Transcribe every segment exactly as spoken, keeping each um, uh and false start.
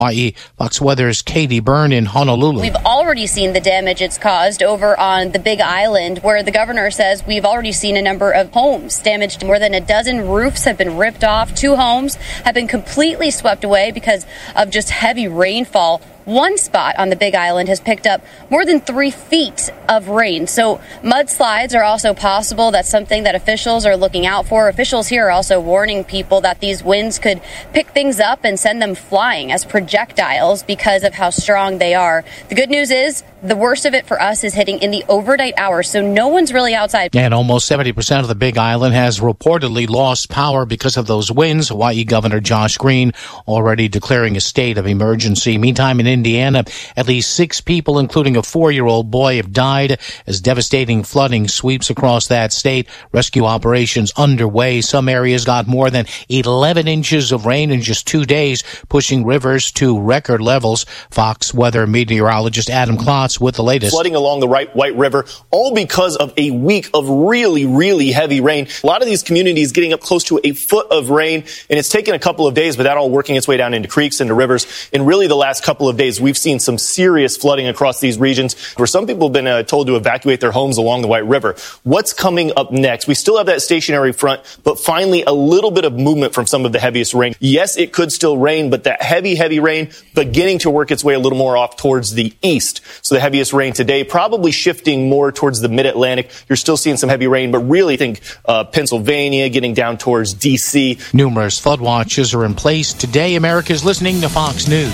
Hawaii. Fox Weather's Katie Byrne in Honolulu. We've already seen the damage it's caused over on the Big Island, where the governor says we've already seen a number of homes damaged. More than a dozen roofs have been ripped off. Two homes have been completely swept away because of just heavy rainfall. One spot on the Big Island has picked up more than three feet of rain. So mudslides are also possible. That's something that officials are looking out for. Officials here are also warning people that these winds could pick things up and send them flying as projectiles because of how strong they are. The good news is the worst of it for us is hitting in the overnight hours, so no one's really outside. And almost seventy percent of the Big Island has reportedly lost power because of those winds. Hawaii Governor Josh Green already declaring a state of emergency. Meantime, in Indiana, at least six people, including a four-year-old boy, have died as devastating flooding sweeps across that state. Rescue operations underway. Some areas got more than eleven inches of rain in just two days, pushing rivers to record levels. Fox Weather meteorologist Adam Klotz with the latest. Flooding along the right White River, all because of a week of really, really heavy rain. A lot of these communities getting up close to a foot of rain, and it's taken a couple of days, but that all working its way down into creeks, into rivers. And really the last couple of days, we've seen some serious flooding across these regions where some people have been uh, told to evacuate their homes along the White River. What's coming up next? We still have that stationary front, but finally a little bit of movement from some of the heaviest rain. Yes, it could still rain, but that heavy, heavy rain beginning to work its way a little more off towards the east. So the heaviest rain today probably shifting more towards the mid-Atlantic. You're still seeing some heavy rain, but really think uh, Pennsylvania, getting down towards D C. Numerous flood watches are in place. Today, America's listening to Fox News.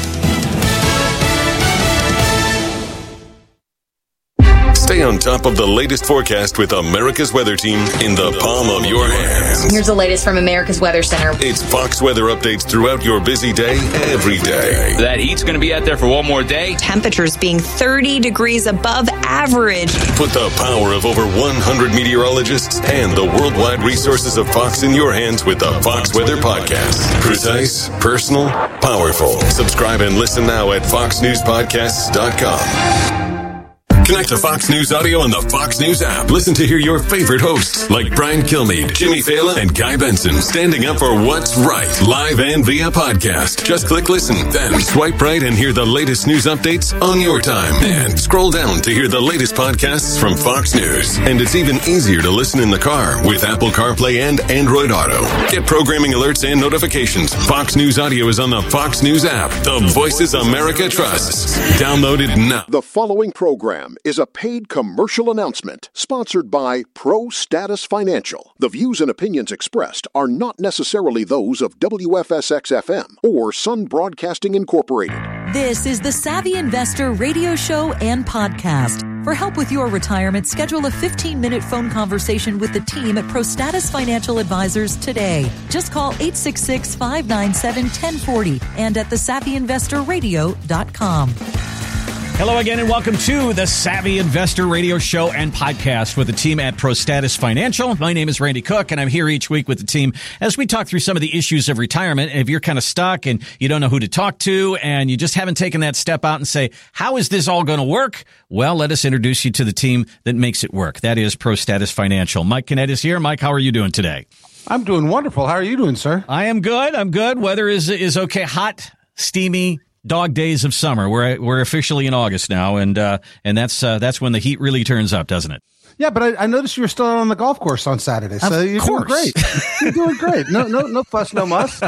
Stay on top of the latest forecast with America's Weather Team in the palm of your hands. Here's the latest from America's Weather Center. It's Fox Weather updates throughout your busy day, every day. That heat's going to be out there for one more day. Temperatures being thirty degrees above average. Put the power of over one hundred meteorologists and the worldwide resources of Fox in your hands with the Fox Weather Podcast. Precise, personal, powerful. Subscribe and listen now at fox news podcasts dot com. Connect to Fox News Audio on the Fox News app. Listen to hear your favorite hosts like Brian Kilmeade, Jimmy Fallon, and Guy Benson standing up for what's right, live and via podcast. Just click listen, then swipe right and hear the latest news updates on your time. And scroll down to hear the latest podcasts from Fox News. And it's even easier to listen in the car with Apple CarPlay and Android Auto. Get programming alerts and notifications. Fox News Audio is on the Fox News app. The voices America trusts. Download it now. The following program is a paid commercial announcement sponsored by Pro Status Financial. The views and opinions expressed are not necessarily those of W F S X F M or Sun Broadcasting Incorporated. This is the Savvy Investor radio show and podcast. For help with your retirement, schedule a fifteen-minute phone conversation with the team at Pro Status Financial Advisors today. Just call eight six six, five nine seven, one zero four zero and at the savvy investor radio dot com. Hello again and welcome to the Savvy Investor Radio Show and Podcast with the team at Pro Status Financial. My name is Randy Cook and I'm here each week with the team as we talk through some of the issues of retirement. And if you're kind of stuck and you don't know who to talk to and you just haven't taken that step out and say, how is this all going to work? Well, let us introduce you to the team that makes it work. That is Pro Status Financial. Mike Kinnett is here. Mike, how are you doing today? I'm doing wonderful. How are you doing, sir? I am good. I'm good. Weather is is okay. Hot, steamy, dog days of summer. We're we're officially in August now, and uh, and that's uh, that's when the heat really turns up, doesn't it? Yeah, but I, I noticed you were still on the golf course on Saturday, so of you're course. doing great. You're doing great. No, no, no fuss, no muss.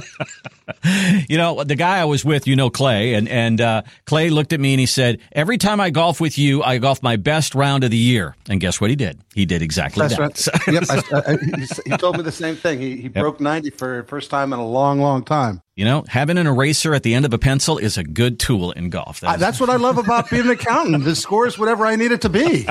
You know, the guy I was with, you know, Clay, and and uh, Clay looked at me and he said, "Every time I golf with you, I golf my best round of the year." And guess what he did? He did exactly That's that. Right. So, yep, I, I, he, he told me the same thing. He he yep. broke ninety for the first time in a long, long time. You know, having an eraser at the end of a pencil is a good tool in golf. That uh, that's what I love about being an accountant. The score is whatever I need it to be.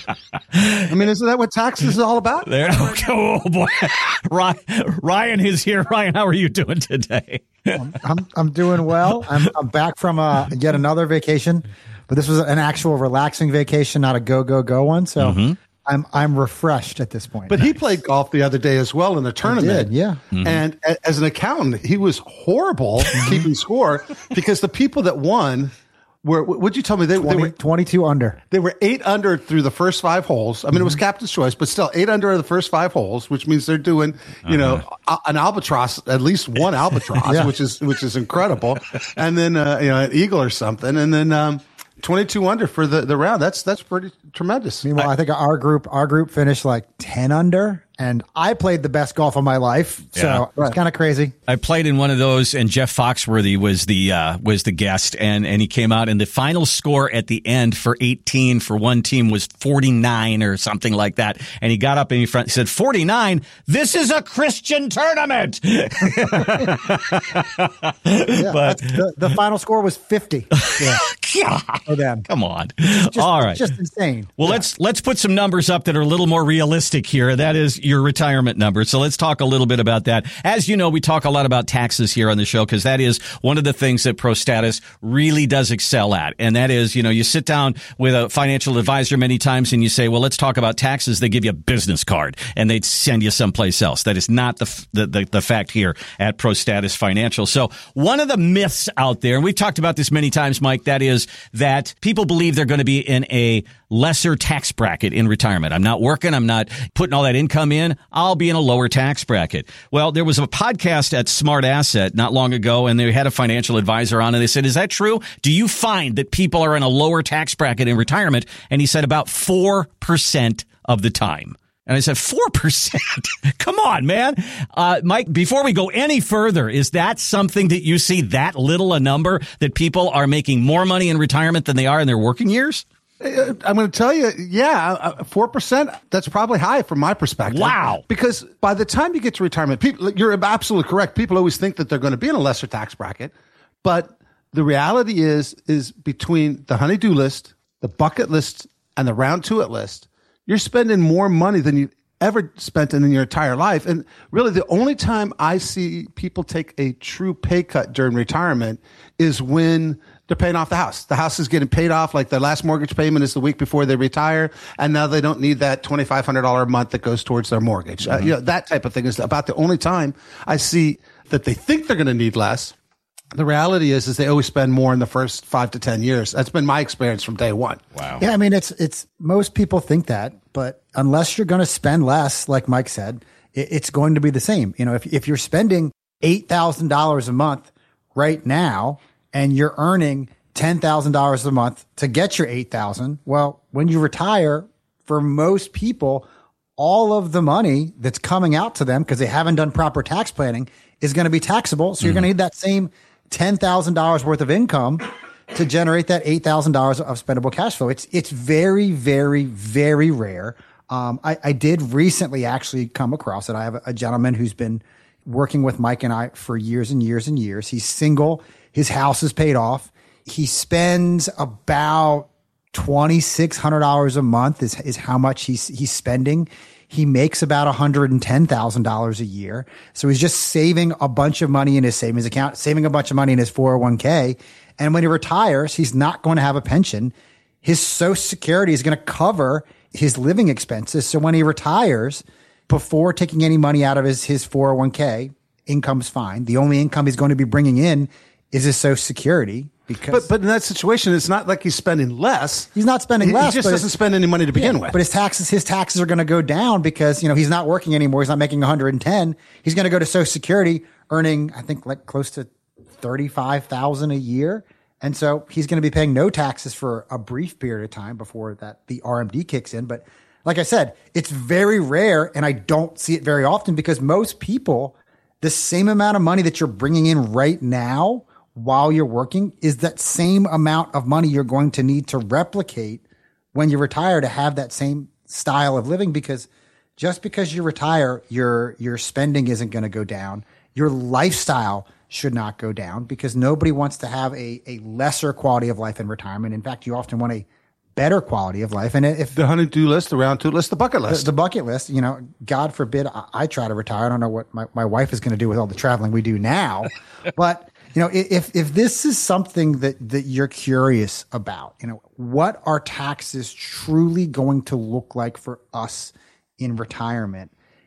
I mean, isn't that what taxes is all about? There, oh, oh boy, Ryan, Ryan is here. Ryan, how are you doing today? I'm I'm doing well. I'm I'm back from uh, yet another vacation, but this was an actual relaxing vacation, not a go go go one. So. Mm-hmm. I'm I'm refreshed at this point. But nice. He played golf the other day as well in the tournament. He did, yeah. Mm-hmm. And a, as an accountant, he was horrible keeping score because the people that won were, what'd you tell me? They, twenty, they were twenty-two under. They were eight under through the first five holes. I mean, mm-hmm. it was captain's choice, but still eight under the first five holes, which means they're doing, you uh-huh. know, a, an albatross, at least one albatross, yeah. which is which is incredible, and then uh, you know, an eagle or something, and then um, twenty-two under for the, the round. That's that's pretty tremendous. Meanwhile, I, I think our group our group finished like ten under. And I played the best golf of my life, so yeah. it's kind of crazy. I played in one of those, and Jeff Foxworthy was the uh, was the guest, and, and he came out, and the final score at the end for eighteen for one team was forty-nine or something like that. And he got up and he front, said, forty-nine? This is a Christian tournament! yeah, but the, the final score was fifty. Yeah. God, for them. Come on. Just, All right. Just insane. Well, yeah. let's let's put some numbers up that are a little more realistic here. That is your retirement number. So let's talk a little bit about that. As you know, we talk a lot about taxes here on the show because that is one of the things that ProStatus really does excel at. And that is, you know, you sit down with a financial advisor many times and you say, well, let's talk about taxes. They give you a business card and they send you someplace else. That is not the, the, the, the fact here at ProStatus Financial. So one of the myths out there, and we've talked about this many times, Mike, that is that people believe they're going to be in a lesser tax bracket in retirement. I'm not working. I'm not putting all that income in. I'll be in a lower tax bracket. Well, there was a podcast at Smart Asset not long ago, and they had a financial advisor on, and they said, is that true? Do you find that people are in a lower tax bracket in retirement? And he said about four percent of the time. And I said, four percent? Come on, man. Uh, Mike, before we go any further, is that something that you see that little a number that people are making more money in retirement than they are in their working years? I'm going to tell you, yeah, four percent, that's probably high from my perspective. Wow. Because by the time you get to retirement, people, you're absolutely correct. People always think that they're going to be in a lesser tax bracket. But the reality is, is between the honey-do list, the bucket list, and the round to it list, you're spending more money than you ever spent in your entire life. And really, the only time I see people take a true pay cut during retirement is when they're paying off the house. The house is getting paid off, like their last mortgage payment is the week before they retire, and now they don't need that twenty-five hundred dollars a month that goes towards their mortgage. Mm-hmm. Uh, you know, that type of thing is about the only time I see that they think they're going to need less. The reality is, is they always spend more in the first five to ten years. That's been my experience from day one. Wow. Yeah, I mean, it's it's most people think that, but unless you're going to spend less, like Mike said, it, it's going to be the same. You know, if if you're spending eight thousand dollars a month right now and you're earning ten thousand dollars a month to get your eight thousand dollars, well, when you retire, for most people, all of the money that's coming out to them because they haven't done proper tax planning is going to be taxable. So mm-hmm. you're going to need that same ten thousand dollars worth of income to generate that eight thousand dollars of spendable cash flow. It's it's very, very, very rare. Um, I, I did recently actually come across it. I have a, a gentleman who's been working with Mike and I for years and years and years. He's single. His house is paid off. He spends about twenty-six hundred dollars a month is, is how much he's, he's spending. He makes about one hundred ten thousand dollars a year. So he's just saving a bunch of money in his savings account, saving a bunch of money in his four oh one k. And when he retires, he's not going to have a pension. His Social Security is going to cover his living expenses. So when he retires, before taking any money out of his, his four oh one k, income's fine. The only income he's going to be bringing in is his Social Security. Because but but in that situation, it's not like he's spending less. He's not spending he, less. He just doesn't spend any money to begin yeah, with. But his taxes, his taxes are going to go down because, you know, he's not working anymore. He's not making one hundred ten. He's going to go to Social Security earning, I think, like close to thirty-five thousand a year. And so he's going to be paying no taxes for a brief period of time before that the R M D kicks in. But like I said, it's very rare, and I don't see it very often because most people, the same amount of money that you're bringing in right now while you're working is that same amount of money you're going to need to replicate when you retire to have that same style of living, because just because you retire, your, your spending isn't going to go down. Your lifestyle should not go down because nobody wants to have a, a lesser quality of life in retirement. In fact, you often want a better quality of life. And if the honey-do list, the round two list, the bucket list, the, the bucket list, you know, God forbid I, I try to retire. I don't know what my, my wife is going to do with all the traveling we do now, but you know, if, if this is something that, that you're curious about, you know, what are taxes truly going to look like for us in retirement?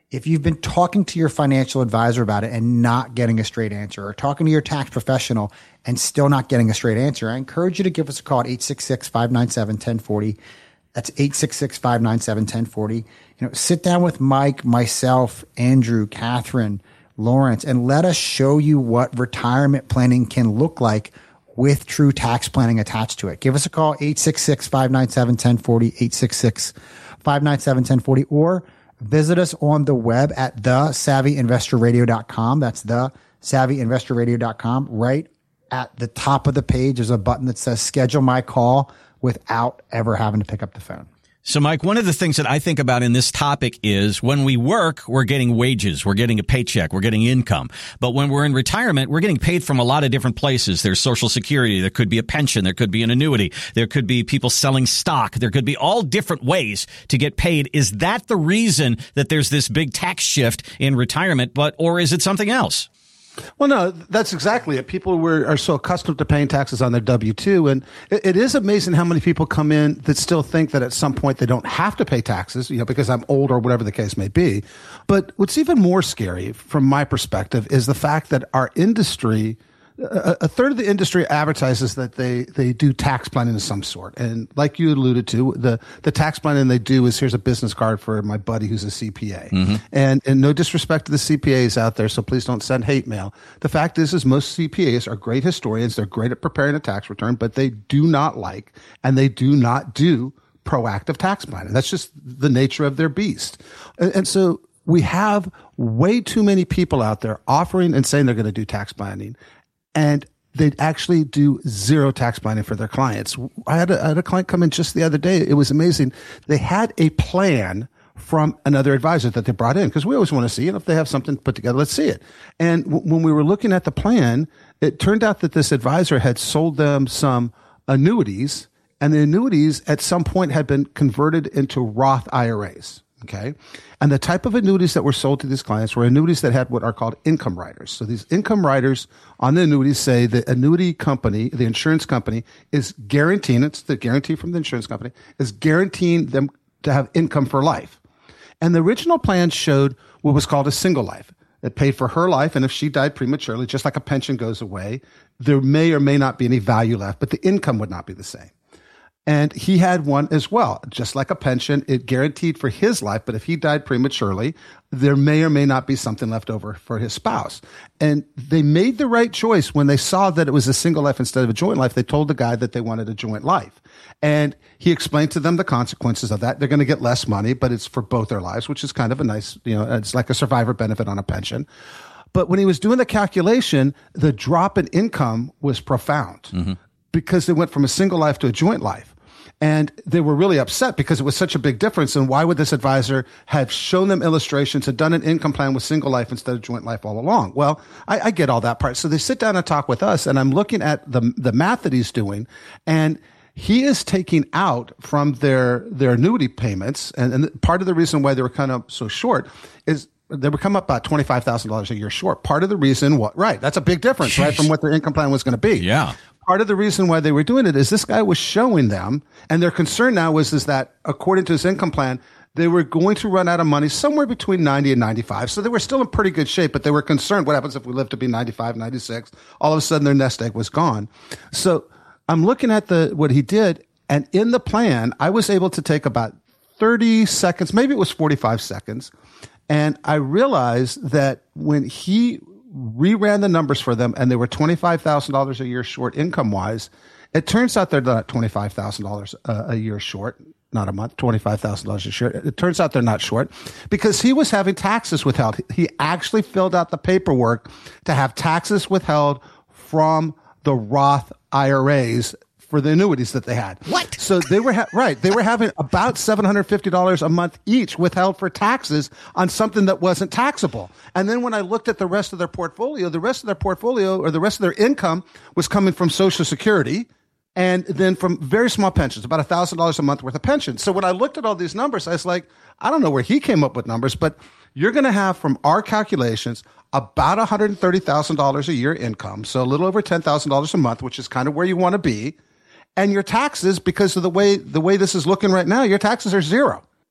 If you've been talking to your financial advisor about it and not getting a straight answer, or talking to your tax professional and still not getting a straight answer, I encourage you to give us a call at eight six six, five nine seven, one zero four zero. That's eight six six, five nine seven, one zero four zero. You know, sit down with Mike, myself, Andrew, Catherine, Lawrence, and let us show you what retirement planning can look like with true tax planning attached to it. Give us a call, eight six six, five nine seven, one zero four zero, eight six six, five nine seven, one zero four zero, or visit us on the web at the savvy investor radio dot com. That's the savvy investor radio dot com. Right at the top of the page, there's a button that says schedule my call without ever having to pick up the phone. So, Mike, one of the things that I think about in this topic is when we work, we're getting wages, we're getting a paycheck, we're getting income. But when we're in retirement, we're getting paid from a lot of different places. There's Social Security, there could be a pension, there could be an annuity, there could be people selling stock, there could be all different ways to get paid. Is that the reason that there's this big tax shift in retirement, but or is it something else? Well, no, that's exactly it. People were, are so accustomed to paying taxes on their W two. And it, it is amazing how many people come in that still think that at some point they don't have to pay taxes, you know, because I'm old or whatever the case may be. But what's even more scary from my perspective is the fact that our industry, a, a third of the industry advertises that they, they do tax planning of some sort. And like you alluded to, the, the tax planning they do is here's a business card for my buddy who's a C P A. Mm-hmm. And, and no disrespect to the C P As out there, so please don't send hate mail. The fact is, is most C P As are great historians. They're great at preparing a tax return, but they do not like, and they do not do proactive tax planning. That's just the nature of their beast. And, and so we have way too many people out there offering and saying they're going to do tax planning, and they actually do zero tax planning for their clients. I had, a, I had a client come in just the other day. It was amazing. They had a plan from another advisor that they brought in, because we always want to see, and if they have something put together, let's see it. And w- when we were looking at the plan, it turned out that this advisor had sold them some annuities, and the annuities at some point had been converted into Roth I R As. Okay. And the type of annuities that were sold to these clients were annuities that had what are called income riders. So these income riders on the annuities say the annuity company, the insurance company, is guaranteeing, it's the guarantee from the insurance company, is guaranteeing them to have income for life. And the original plan showed what was called a single life. It paid for her life, and if she died prematurely, just like a pension goes away, there may or may not be any value left, but the income would not be the same. And he had one as well, just like a pension. It guaranteed for his life, but if he died prematurely, there may or may not be something left over for his spouse. And they made the right choice when they saw that it was a single life instead of a joint life. They told the guy that they wanted a joint life. And he explained to them the consequences of that. They're going to get less money, but it's for both their lives, which is kind of a nice, you know, it's like a survivor benefit on a pension. But when he was doing the calculation, the drop in income was profound mm-hmm. because they went from a single life to a joint life. And they were really upset because it was such a big difference. And why would this advisor have shown them illustrations, had done an income plan with single life instead of joint life all along? Well, I, I get all that part. So they sit down and talk with us, and I'm looking at the the math that he's doing, and he is taking out from their their annuity payments. And, and part of the reason why they were kind of so short is they would come up about twenty-five thousand dollars a year short. Part of the reason, what, right, that's a big difference, Jeez. right, from what their income plan was going to be. Yeah. Part of the reason why they were doing it is this guy was showing them, and their concern now was is that according to his income plan, they were going to run out of money somewhere between ninety and ninety-five. So they were still in pretty good shape, but they were concerned what happens if we live to be ninety-five, ninety-six? All of a sudden their nest egg was gone. So I'm looking at the what he did, and in the plan, I was able to take about thirty seconds, maybe it was forty-five seconds, and I realized that when he reran the numbers for them, and they were twenty-five thousand dollars a year short income-wise. It turns out they're not twenty-five thousand dollars a year short, not a month, twenty-five thousand dollars a year. It turns out they're not short because he was having taxes withheld. He actually filled out the paperwork to have taxes withheld from the Roth I R As for the annuities that they had. What? So they were, ha- right, they were having about seven hundred fifty dollars a month each withheld for taxes on something that wasn't taxable. And then when I looked at the rest of their portfolio, the rest of their portfolio or the rest of their income was coming from Social Security and then from very small pensions, about one thousand dollars a month worth of pensions. So when I looked at all these numbers, I was like, I don't know where he came up with numbers, but you're going to have from our calculations about one hundred thirty thousand dollars a year income, so a little over ten thousand dollars a month, which is kind of where you want to be. And your taxes, because of the way the way this is looking right now, your taxes are zero.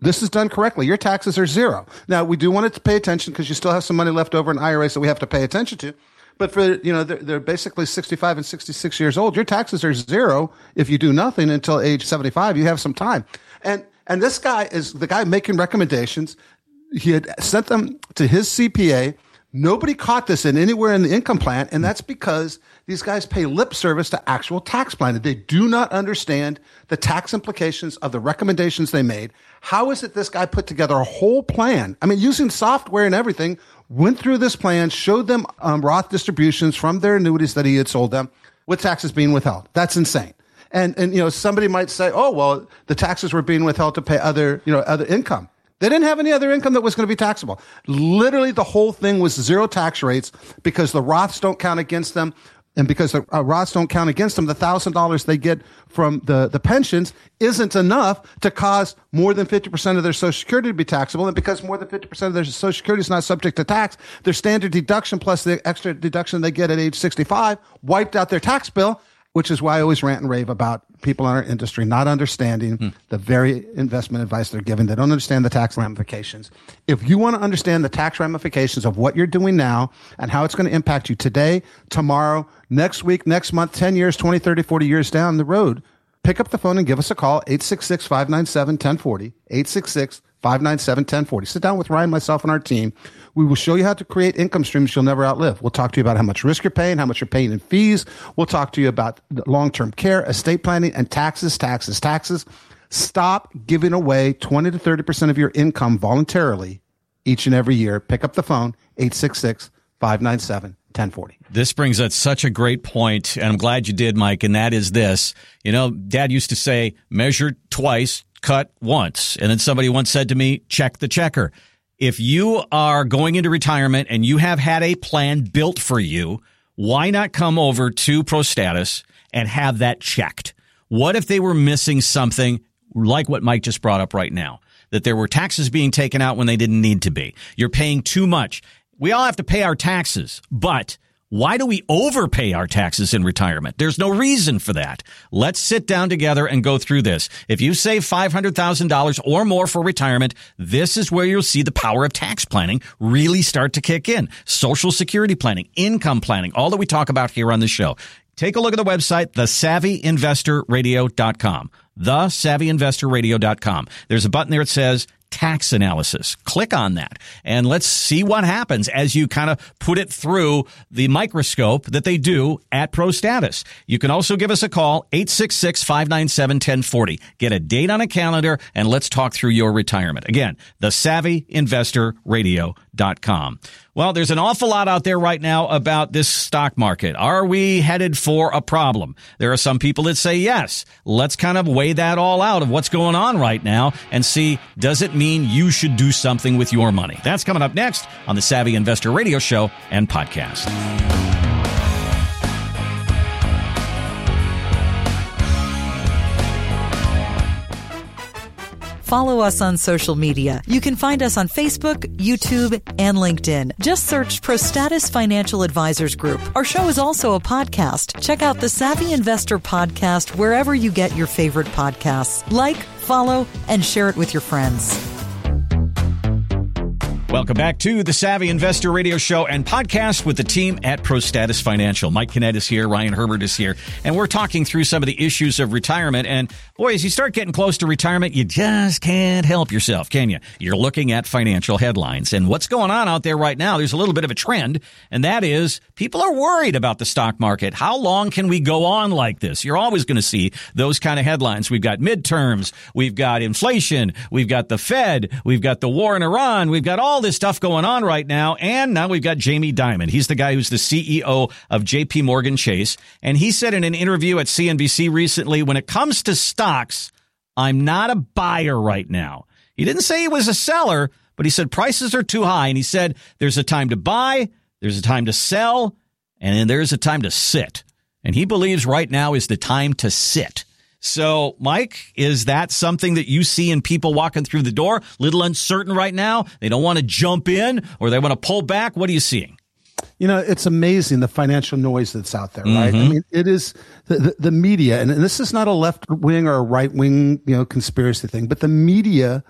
This is done correctly. Your taxes are zero. Now, we do want to pay attention because you still have some money left over in I R As that we have to pay attention to. But for, you know, they're, they're basically sixty-five and sixty-six years old. Your taxes are zero if you do nothing until age seventy-five. You have some time. And, and this guy is the guy making recommendations. He had sent them to his C P A. Nobody caught this in anywhere in the income plan. And that's because these guys pay lip service to actual tax planning. They do not understand the tax implications of the recommendations they made. How is it this guy put together a whole plan? I mean, using software and everything, went through this plan, showed them um, Roth distributions from their annuities that he had sold them with taxes being withheld. That's insane. And, and, you know, somebody might say, oh, well, the taxes were being withheld to pay other, you know, other income. They didn't have any other income that was going to be taxable. Literally, the whole thing was zero tax rates because the Roths don't count against them. And because the uh, Roths don't count against them, the one thousand dollars they get from the, the pensions isn't enough to cause more than fifty percent of their Social Security to be taxable. And because more than fifty percent of their Social Security is not subject to tax, their standard deduction plus the extra deduction they get at age sixty-five wiped out their tax bill, which is why I always rant and rave about people in our industry not understanding hmm. the very investment advice they're giving. They don't understand the tax ramifications. If you want to understand the tax ramifications of what you're doing now and how it's going to impact you today, tomorrow, next week, next month, ten years, twenty, thirty, forty years down the road, pick up the phone and give us a call, eight six six, five nine seven, one zero four zero, eight six six, five nine seven, one zero four zero. Sit down with Ryan, myself, and our team. We will show you how to create income streams you'll never outlive. We'll talk to you about how much risk you're paying, how much you're paying in fees. We'll talk to you about long-term care, estate planning, and taxes, taxes, taxes. Stop giving away twenty to thirty percent of your income voluntarily each and every year. Pick up the phone, eight six six, five nine seven, one zero four zero. This brings up such a great point, and I'm glad you did, Mike, and that is this. You know, Dad used to say, measure twice, cut once. And then somebody once said to me, check the checker. If you are going into retirement and you have had a plan built for you, why not come over to ProStatus and have that checked? What if they were missing something like what Mike just brought up right now, that there were taxes being taken out when they didn't need to be? You're paying too much. We all have to pay our taxes, but why do we overpay our taxes in retirement? There's no reason for that. Let's sit down together and go through this. If you save five hundred thousand dollars or more for retirement, this is where you'll see the power of tax planning really start to kick in. Social Security planning, income planning, all that we talk about here on the show. Take a look at the website, the savvy investor radio dot com. the savvy investor radio dot com. There's a button there that says tax analysis. Click on that and let's see what happens as you kind of put it through the microscope that they do at ProStatus. You can also give us a call, eight six six, five nine seven, one zero four zero. Get a date on a calendar and let's talk through your retirement. Again, the savvy investor radio dot com. Well, there's an awful lot out there right now about this stock market. Are we headed for a problem? There are some people that say yes. Let's kind of weigh that all out of what's going on right now and see, does it mean you should do something with your money? That's coming up next on the Savvy Investor Radio Show and Podcast. Follow us on social media. You can find us on Facebook, YouTube, and LinkedIn. Just search ProStatus Financial Advisors Group. Our show is also a podcast. Check out the Savvy Investor Podcast wherever you get your favorite podcasts. Like, follow, and share it with your friends. Welcome back to the Savvy Investor Radio Show and Podcast with the team at ProStatus Financial. Mike Kinnett is here, Ryan Herbert is here, and we're talking through some of the issues of retirement. And boy, as you start getting close to retirement, you just can't help yourself, can you? You're looking at financial headlines. And what's going on out there right now, there's a little bit of a trend, and that is people are worried about the stock market. How long can we go on like this? You're always going to see those kind of headlines. We've got midterms, we've got inflation, we've got the Fed, we've got the war in Iran, we've got all this stuff going on right now. And now we've got Jamie Dimon. He's the guy who's the C E O of J P Morgan Chase. And he said in an interview at C N B C recently, when it comes to stocks, I'm not a buyer right now. He didn't say he was a seller, but he said prices are too high. And he said there's a time to buy, there's a time to sell, and then there's a time to sit. And he believes right now is the time to sit. So, Mike, is that something that you see in people walking through the door? A little uncertain right now? They don't want to jump in or they want to pull back? What are you seeing? You know, it's amazing the financial noise that's out there, right? Mm-hmm. I mean, it is the, the, the media, and this is not a left wing or a right wing, you know, conspiracy thing, but the media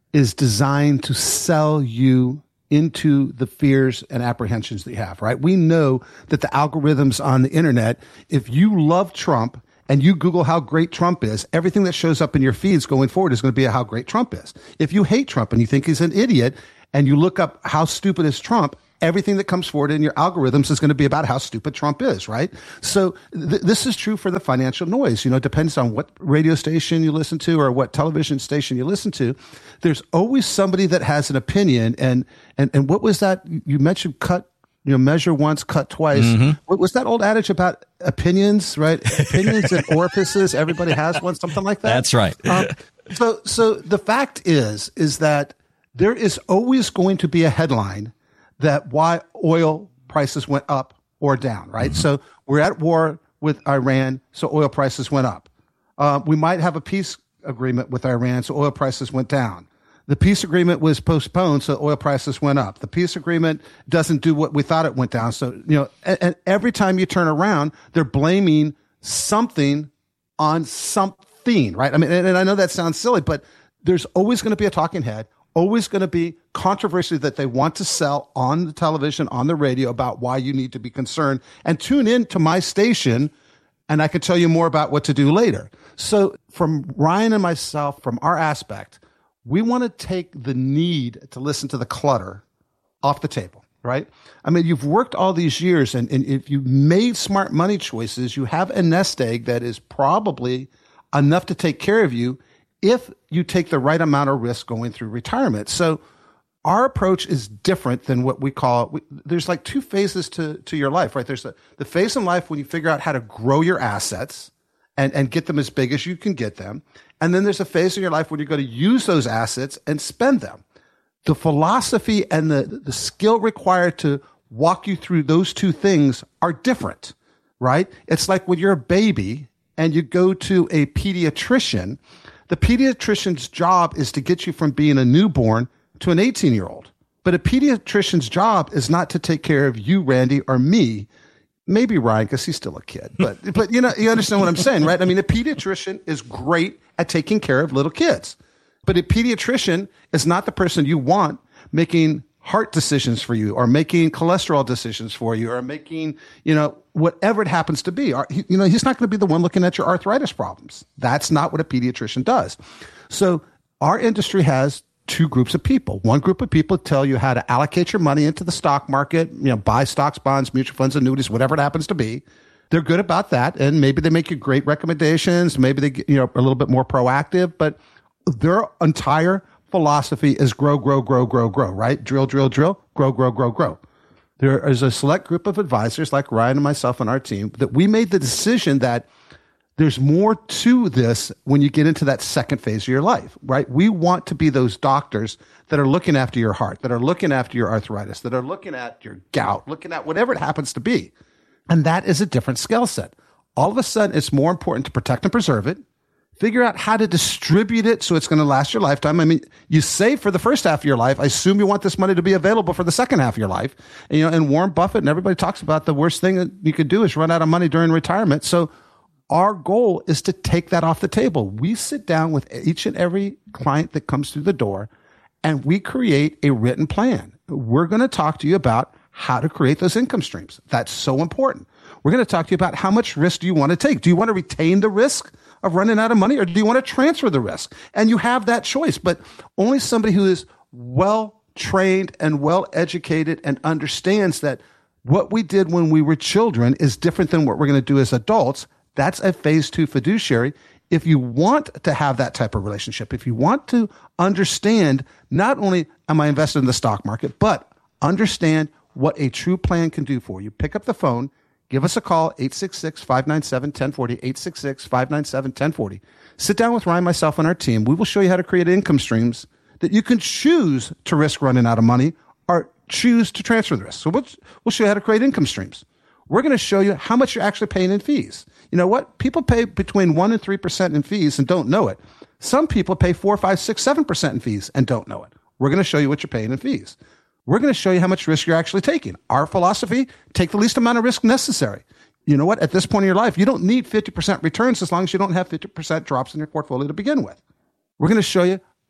is designed to sell you into the fears and apprehensions that you have, right? We know that the algorithms on the internet, if you love Trump and you Google how great Trump is, everything that shows up in your feeds going forward is going to be how great Trump is. If you hate Trump and you think he's an idiot and you look up how stupid is Trump, everything that comes forward in your algorithms is going to be about how stupid Trump is, right? So th- this is true for the financial noise. You know, it depends on what radio station you listen to or what television station you listen to. There's always somebody that has an opinion. And, and, and what was that? You mentioned cut, you know, measure once, cut twice. Mm-hmm. What was that old adage about opinions, right? Opinions and orifices. Everybody has one, something like that. That's right. um, so, so the fact is, is that there is always going to be a headline that why oil prices went up or down, right? Mm-hmm. So we're at war with Iran, so oil prices went up. Uh, we might have a peace agreement with Iran, so oil prices went down. The peace agreement was postponed, so oil prices went up. The peace agreement doesn't do what we thought it went down. So, you know, and, and every time you turn around, they're blaming something on something, right? I mean, and, and I know that sounds silly, but there's always going to be a talking head, always going to be controversy that they want to sell on the television, on the radio about why you need to be concerned, and tune in to my station and I can tell you more about what to do later. So from Ryan and myself, from our aspect, we want to take the need to listen to the clutter off the table, right? I mean, you've worked all these years, and, and if you made smart money choices, you have a nest egg that is probably enough to take care of you if you take the right amount of risk going through retirement. So our approach is different than what we call, we, there's like two phases to, to your life, right? There's the, the phase in life when you figure out how to grow your assets and, and get them as big as you can get them. And then there's a phase in your life when you're going to use those assets and spend them. The philosophy and the, the skill required to walk you through those two things are different, right? It's like when you're a baby and you go to a pediatrician. The pediatrician's job is to get you from being a newborn to an eighteen-year-old. But a pediatrician's job is not to take care of you, Randy, or me. Maybe Ryan, because he's still a kid. But, but you know, you understand what I'm saying, right? I mean, a pediatrician is great at taking care of little kids. But a pediatrician is not the person you want making heart decisions for you or making cholesterol decisions for you or making, you know, whatever it happens to be. You know, he's not going to be the one looking at your arthritis problems. That's not what a pediatrician does. So our industry has two groups of people. One group of people tell you how to allocate your money into the stock market, you know, buy stocks, bonds, mutual funds, annuities, whatever it happens to be. They're good about that. And maybe they make you great recommendations. Maybe they, you know, a little bit more proactive, but their entire philosophy is grow, grow, grow, grow, grow, right? Drill, drill, drill, grow, grow, grow, grow. There is a select group of advisors like Ryan and myself and our team that we made the decision that there's more to this when you get into that second phase of your life, right? We want to be those doctors that are looking after your heart, that are looking after your arthritis, that are looking at your gout, looking at whatever it happens to be. And that is a different skill set. All of a sudden, it's more important to protect and preserve it. Figure out how to distribute it so it's going to last your lifetime. I mean, you save for the first half of your life. I assume you want this money to be available for the second half of your life. And, you know, and Warren Buffett and everybody talks about the worst thing that you could do is run out of money during retirement. So our goal is to take that off the table. We sit down with each and every client that comes through the door and we create a written plan. We're going to talk to you about how to create those income streams. That's so important. We're going to talk to you about how much risk do you want to take? Do you want to retain the risk of running out of money, or do you want to transfer the risk? And you have that choice, but only somebody who is well trained and well educated and understands that what we did when we were children is different than what we're going to do as adults. That's a phase two fiduciary. If you want to have that type of relationship, if you want to understand, not only am I invested in the stock market, but understand what a true plan can do for you, pick up the phone. Give us a call, eight six six, five nine seven, one oh four oh, eight six six, five nine seven, one oh four oh. Sit down with Ryan, myself, and our team. We will show you how to create income streams that you can choose to risk running out of money or choose to transfer the risk. So we'll, we'll show you how to create income streams. We're going to show you how much you're actually paying in fees. You know what? People pay between one and three percent in fees and don't know it. Some people pay four, five, six, seven percent in fees and don't know it. We're going to show you what you're paying in fees. We're going to show you how much risk you're actually taking. Our philosophy, take the least amount of risk necessary. You know what? At this point in your life, you don't need fifty percent returns as long as you don't have fifty percent drops in your portfolio to begin with. We're going to show you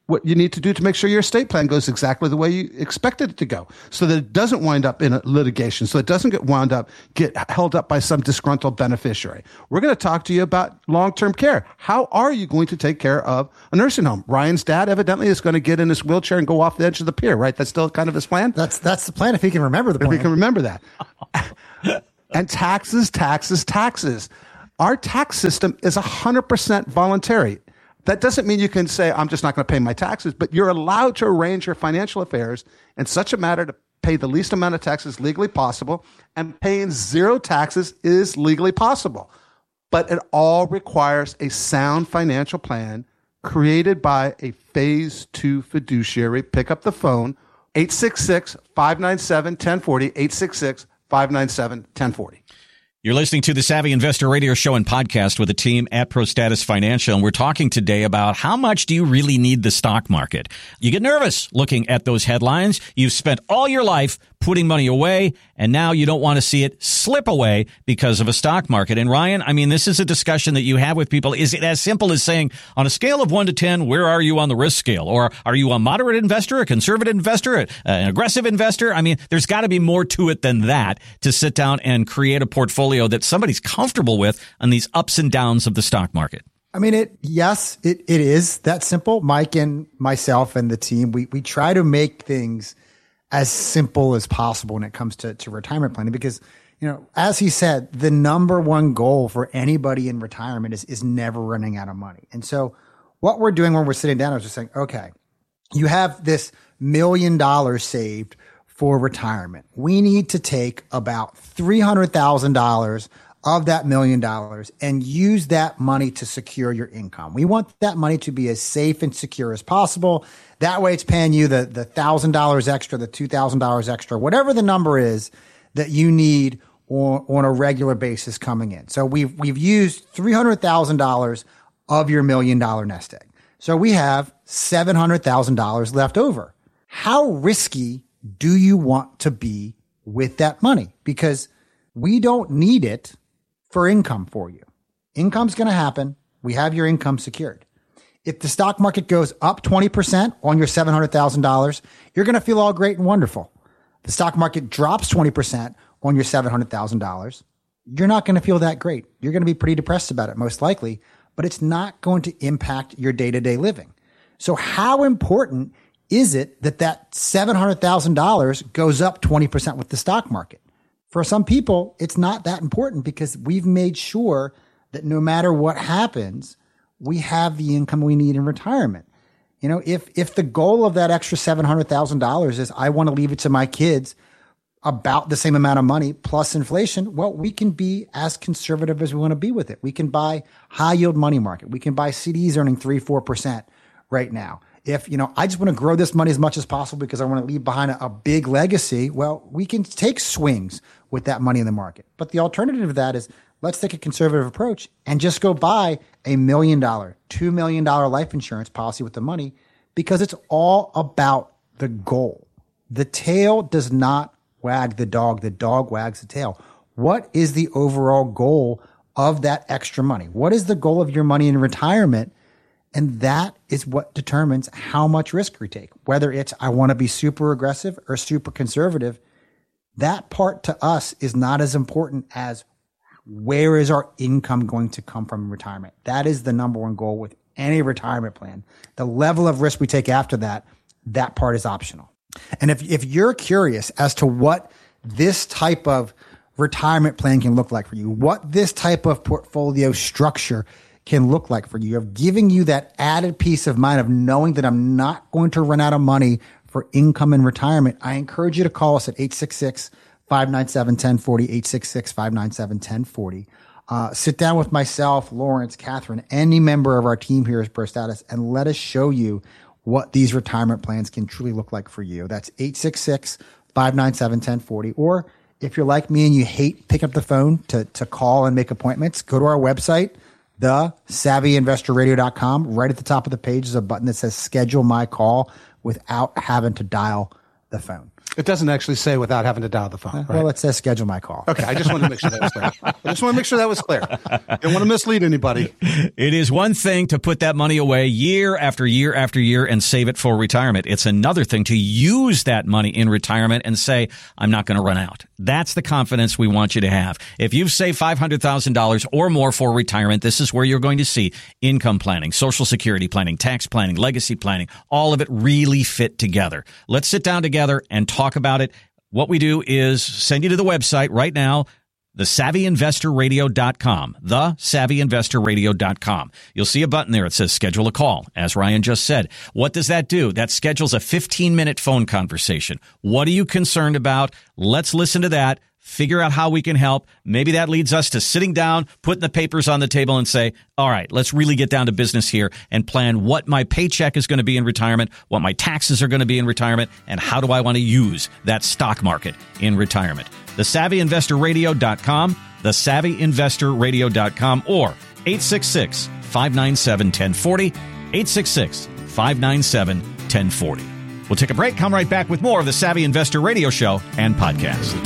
what you need to do to make sure your estate plan goes exactly the way you expected it to go, so that it doesn't wind up in a litigation, so it doesn't get wound up, get held up by some disgruntled beneficiary. We're going to talk to you about long-term care. How are you going to take care of a nursing home? Ryan's dad evidently is going to get in his wheelchair and go off the edge of the pier, right? That's still kind of his plan? That's that's the plan if he can remember the plan. If he can remember that. And taxes, taxes, taxes. Our tax system is one hundred percent voluntary. That doesn't mean you can say, I'm just not going to pay my taxes, but you're allowed to arrange your financial affairs in such a manner to pay the least amount of taxes legally possible, and paying zero taxes is legally possible. But it all requires a sound financial plan created by a phase two fiduciary. Pick up the phone, eight six six, five nine seven, one zero four zero, eight six six, five nine seven, one zero four zero. You're listening to the Savvy Investor Radio Show and Podcast with the team at ProStatus Financial, and we're talking today about how much do you really need the stock market? You get nervous looking at those headlines. You've spent all your life putting money away, and now you don't want to see it slip away because of a stock market. And Ryan, I mean, this is a discussion that you have with people. Is it as simple as saying, on a scale of one to ten, where are you on the risk scale? Or are you a moderate investor, a conservative investor, an aggressive investor? I mean, there's got to be more to it than that to sit down and create a portfolio that somebody's comfortable with on these ups and downs of the stock market. I mean, it, yes, it, it is that simple. Mike and myself and the team, we, we try to make things as simple as possible when it comes to, to retirement planning, because, you know, as he said, the number one goal for anybody in retirement is, is never running out of money. And so what we're doing when we're sitting down is just saying, okay, you have this million dollars saved for retirement. We need to take about three hundred thousand dollars of that million dollars and use that money to secure your income. We want that money to be as safe and secure as possible. That way it's paying you the, the one thousand dollars extra, the two thousand dollars extra, whatever the number is that you need on, on a regular basis coming in. So we've, we've used three hundred thousand dollars of your million dollar nest egg. So we have seven hundred thousand dollars left over. How risky do you want to be with that money? Because we don't need it for income for you. Income's going to happen. We have your income secured. If the stock market goes up twenty percent on your seven hundred thousand dollars, you're going to feel all great and wonderful. The stock market drops twenty percent on your seven hundred thousand dollars, you're not going to feel that great. You're going to be pretty depressed about it, most likely, but it's not going to impact your day-to-day living. So how important is it that that seven hundred thousand dollars goes up twenty percent with the stock market? For some people, it's not that important because we've made sure that no matter what happens, we have the income we need in retirement. You know, if if the goal of that extra seven hundred thousand dollars is I want to leave it to my kids about the same amount of money plus inflation, well, we can be as conservative as we want to be with it. We can buy high yield money market. We can buy C Ds earning three, four percent right now. If, you know, I just want to grow this money as much as possible because I want to leave behind a, a big legacy, well, we can take swings with that money in the market. But the alternative to that is let's take a conservative approach and just go buy a million dollar, two million dollar life insurance policy with the money, because it's all about the goal. The tail does not wag the dog. The dog wags the tail. What is the overall goal of that extra money? What is the goal of your money in retirement? And that is what determines how much risk we take. Whether it's I want to be super aggressive or super conservative, that part to us is not as important as where is our income going to come from in retirement. That is the number one goal with any retirement plan. The level of risk we take after that, that part is optional. And if, if you're curious as to what this type of retirement plan can look like for you, what this type of portfolio structure can look like for you, of giving you that added peace of mind of knowing that I'm not going to run out of money for income in retirement, I encourage you to call us at eight six six, five nine seven, one zero four zero, eight six six, five nine seven, one zero four zero. Uh, sit down with myself, Lawrence, Catherine, any member of our team here at ProStatus, and let us show you what these retirement plans can truly look like for you. That's eight six six, five nine seven, one zero four zero. Or if you're like me and you hate picking up the phone to, to call and make appointments, go to our website, the savvy investor radio dot com. Right at the top of the page is a button that says schedule my call without having to dial the phone. It doesn't actually say without having to dial the phone. Right? Well, it says schedule my call. Okay, I just wanted to make sure that was clear. I just want to make sure that was clear. Don't want to mislead anybody. It is one thing to put that money away year after year after year and save it for retirement. It's another thing to use that money in retirement and say, I'm not going to run out. That's the confidence we want you to have. If you've saved five hundred thousand dollars or more for retirement, this is where you're going to see income planning, Social Security planning, tax planning, legacy planning, all of it really fit together. Let's sit down together and talk about it. What we do is send you to the website right now, the savvy investor radio dot com, the savvy investor radio dot com. You'll see a button there. It says schedule a call, as Ryan just said. What does that do? That schedules a fifteen-minute phone conversation. What are you concerned about? Let's listen to that. Figure out how we can help. Maybe that leads us to sitting down, putting the papers on the table and say, all right, let's really get down to business here and plan what my paycheck is going to be in retirement, what my taxes are going to be in retirement, and how do I want to use that stock market in retirement. the savvy investor radio dot com, the savvy investor radio dot com, or eight six six, five nine seven, one oh four oh, eight six six, five nine seven, one oh four oh. We'll take a break, come right back with more of the Savvy Investor Radio Show and podcast.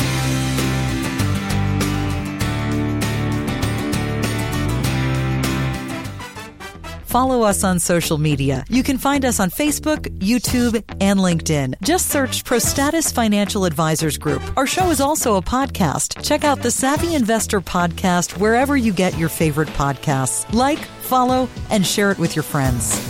Follow us on social media. You can find us on Facebook, YouTube, and LinkedIn. Just search ProStatus Financial Advisors Group. Our show is also a podcast. Check out the Savvy Investor Podcast wherever you get your favorite podcasts. Like, follow, and share it with your friends.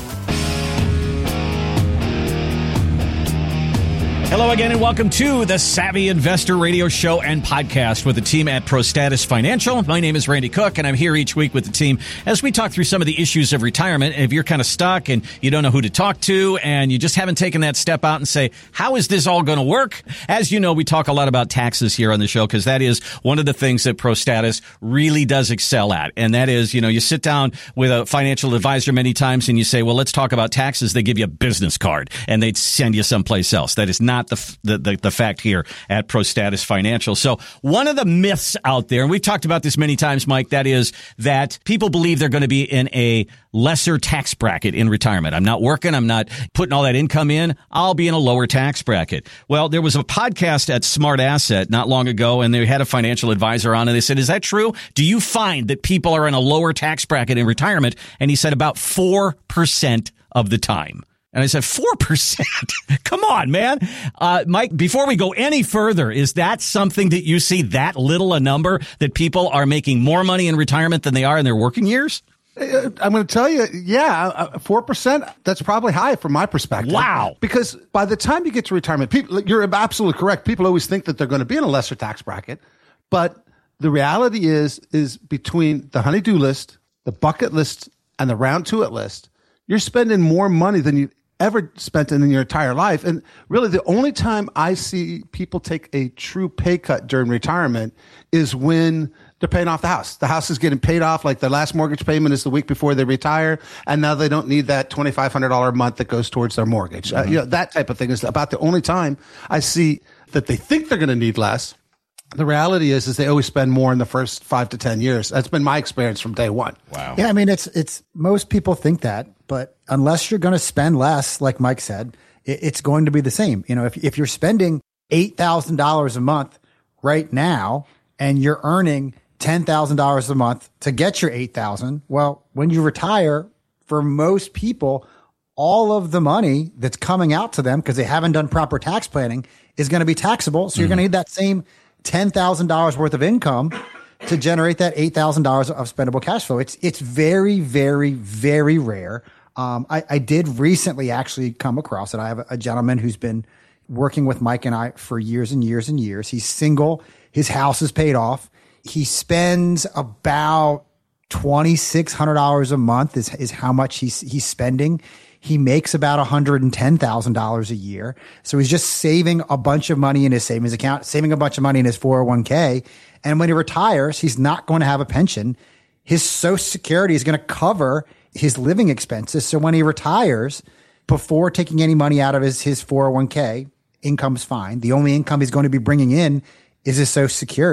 Hello again, and welcome to the Savvy Investor Radio Show and Podcast with the team at ProStatus Financial. My name is Randy Cook, and I'm here each week with the team as we talk through some of the issues of retirement. If you're kind of stuck and you don't know who to talk to and you just haven't taken that step out and say, how is this all going to work? As you know, we talk a lot about taxes here on the show because that is one of the things that ProStatus really does excel at. And that is, you know, you sit down with a financial advisor many times and you say, well, let's talk about taxes. They give you a business card and they send you someplace else. That is not The, the, the, the fact here at ProStatus Financial. So one of the myths out there, and we've talked about this many times, Mike, that is that people believe they're going to be in a lesser tax bracket in retirement. I'm not working. I'm not putting all that income in. I'll be in a lower tax bracket. Well, there was a podcast at Smart Asset not long ago, and they had a financial advisor on, and they said, is that true? Do you find that people are in a lower tax bracket in retirement? And he said about four percent of the time. And I said, four percent? Come on, man. Uh, Mike, before we go any further, is that something that you see that little a number that people are making more money in retirement than they are in their working years? I'm going to tell you, yeah, four percent, that's probably high from my perspective. Wow. Because by the time you get to retirement, people, you're absolutely correct. People always think that they're going to be in a lesser tax bracket. But the reality is, is between the honey-do list, the bucket list, and the round to it list, you're spending more money than you ever spent in your entire life. And really the only time I see people take a true pay cut during retirement is when they're paying off the house. The house is getting paid off, like their last mortgage payment is the week before they retire, and now they don't need that twenty-five hundred dollars a month that goes towards their mortgage. Mm-hmm. Uh, you know, that type of thing is about the only time I see that they think they're going to need less. The reality is, is they always spend more in the first five to ten years. That's been my experience from day one. Wow. Yeah, I mean, it's it's most people think that, but unless you're going to spend less, like Mike said, it, it's going to be the same. You know, if if you're spending eight thousand dollars a month right now and you're earning ten thousand dollars a month to get your eight thousand, well, when you retire, for most people, all of the money that's coming out to them because they haven't done proper tax planning is going to be taxable. So mm-hmm. you're going to need that same ten thousand dollars worth of income to generate that eight thousand dollars of spendable cash flow. It's, it's very, very, very rare. Um, I, I did recently actually come across it. I have a, a gentleman who's been working with Mike and I for years and years and years. He's single. His house is paid off. He spends about twenty-six hundred dollars a month is, is how much he's, he's spending. He makes about one hundred ten thousand dollars a year. So he's just saving a bunch of money in his savings account, saving a bunch of money in his four oh one k. And when he retires, he's not going to have a pension. His Social Security is going to cover his living expenses. So when he retires, before taking any money out of his, his four oh one k, income's fine. The only income he's going to be bringing in is his Social Security.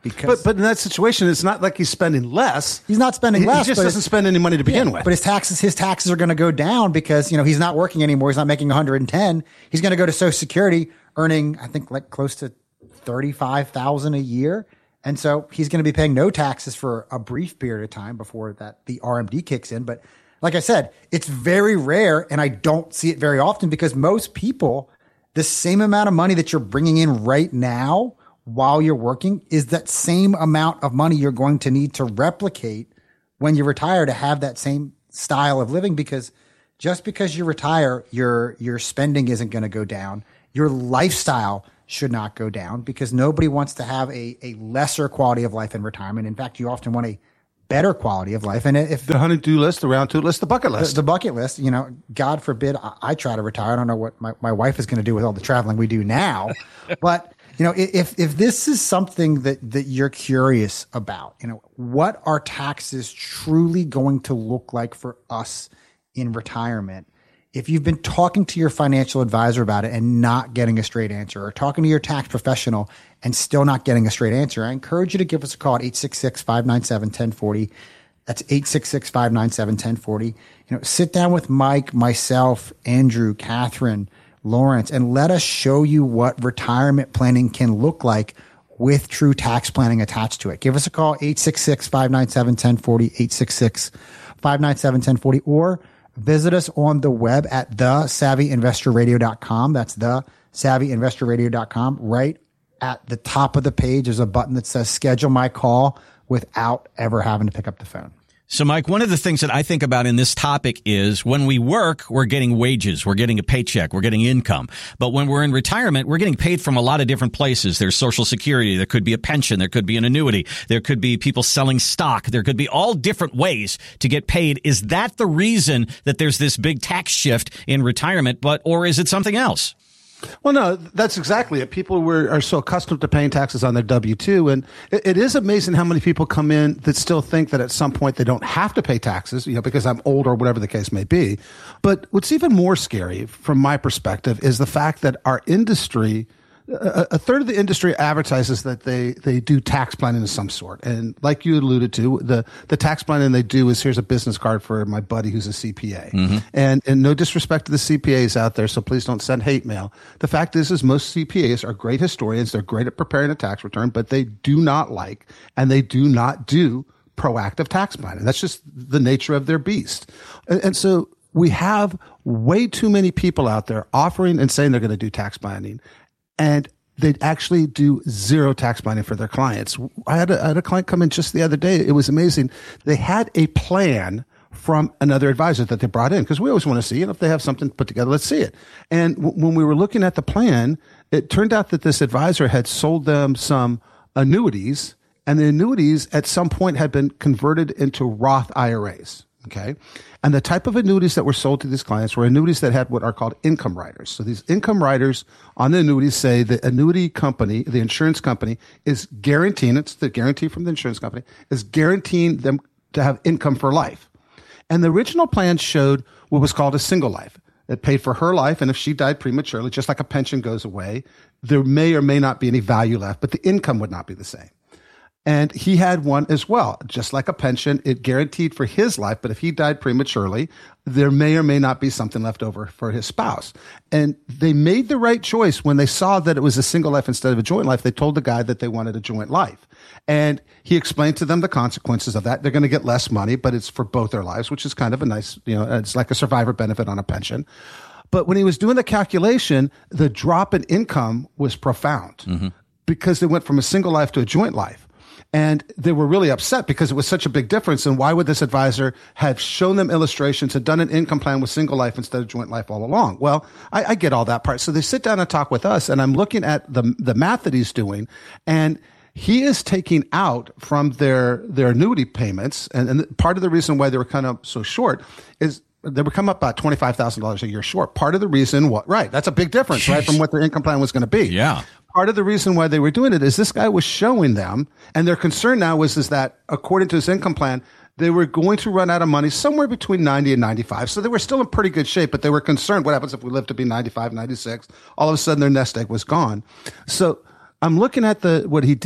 Because, but, but in that situation, it's not like he's spending less. He's not spending he, less. He just doesn't spend any money to begin yeah, with. But his taxes, his taxes are going to go down because, you know, he's not working anymore. He's not making one hundred ten. He's going to go to Social Security earning, I think, like close to thirty-five thousand dollars a year. And so he's going to be paying no taxes for a brief period of time before that the R M D kicks in. But like I said, it's very rare, and I don't see it very often because most people, the same amount of money that you're bringing in right now while you're working is that same amount of money you're going to need to replicate when you retire to have that same style of living, because just because you retire, your, your spending isn't going to go down. Your lifestyle should not go down because nobody wants to have a, a lesser quality of life in retirement. In fact, you often want a better quality of life. And if the honey-do list, the round two list, the bucket list, the, the bucket list, you know, God forbid I, I try to retire. I don't know what my, my wife is going to do with all the traveling we do now, but you know, if, if this is something that, that you're curious about, you know, what are taxes truly going to look like for us in retirement? If you've been talking to your financial advisor about it and not getting a straight answer, or talking to your tax professional and still not getting a straight answer, I encourage you to give us a call at eight six six, five nine seven, one zero four zero. That's eight six six, five nine seven, one zero four zero. You know, sit down with Mike, myself, Andrew, Catherine, Lawrence, and let us show you what retirement planning can look like with true tax planning attached to it. Give us a call, eight six six, five nine seven, one zero four zero, eight six six, five nine seven, one zero four zero, or visit us on the web at the savvy investor radio dot com. That's the savvy investor radio dot com. Right at the top of the page, there's a button that says schedule my call without ever having to pick up the phone. So, Mike, one of the things that I think about in this topic is when we work, we're getting wages, we're getting a paycheck, we're getting income. But when we're in retirement, we're getting paid from a lot of different places. There's Social Security, there could be a pension, there could be an annuity, there could be people selling stock, there could be all different ways to get paid. Is that the reason that there's this big tax shift in retirement, but or is it something else? Well, no, that's exactly it. People were, are so accustomed to paying taxes on their W two. And it, it is amazing how many people come in that still think that at some point they don't have to pay taxes, you know, because I'm old or whatever the case may be. But what's even more scary from my perspective is the fact that our industry, a, a third of the industry advertises that they, they do tax planning of some sort. And like you alluded to, the, the tax planning they do is here's a business card for my buddy who's a C P A. Mm-hmm. And, and no disrespect to the C P As out there, so please don't send hate mail. The fact is, is most C P As are great historians. They're great at preparing a tax return, but they do not like, and they do not do proactive tax planning. That's just the nature of their beast. And, and so we have way too many people out there offering and saying they're going to do tax planning, and they actually do zero tax planning for their clients. I had, a, I had a client come in just the other day. It was amazing. They had a plan from another advisor that they brought in, because we always want to see, and if they have something put together, let's see it. And w- when we were looking at the plan, it turned out that this advisor had sold them some annuities, and the annuities at some point had been converted into Roth I R As. Okay. And the type of annuities that were sold to these clients were annuities that had what are called income riders. So these income riders on the annuities say the annuity company, the insurance company, is guaranteeing, it's the guarantee from the insurance company, is guaranteeing them to have income for life. And the original plan showed what was called a single life. It paid for her life, and if she died prematurely, just like a pension goes away, there may or may not be any value left, but the income would not be the same. And he had one as well, just like a pension. It guaranteed for his life, but if he died prematurely, there may or may not be something left over for his spouse. And they made the right choice when they saw that it was a single life instead of a joint life. They told the guy that they wanted a joint life. And he explained to them the consequences of that. They're going to get less money, but it's for both their lives, which is kind of a nice, you know, it's like a survivor benefit on a pension. But when he was doing the calculation, the drop in income was profound mm-hmm. because they went from a single life to a joint life. And they were really upset because it was such a big difference. And why would this advisor have shown them illustrations, had done an income plan with single life instead of joint life all along? Well, I, I get all that part. So they sit down and talk with us, and I'm looking at the the math that he's doing, and he is taking out from their their annuity payments. And, and part of the reason why they were kind of so short is they would come up about twenty-five thousand dollars a year short. Part of the reason, what, right, that's a big difference, Jeez. right, from what their income plan was going to be. Yeah. Part of the reason why they were doing it is this guy was showing them, and their concern now was is that according to his income plan, they were going to run out of money somewhere between ninety and ninety-five. So they were still in pretty good shape, but they were concerned, what happens if we live to be ninety-five, ninety-six? All of a sudden their nest egg was gone. So I'm looking at the what he did,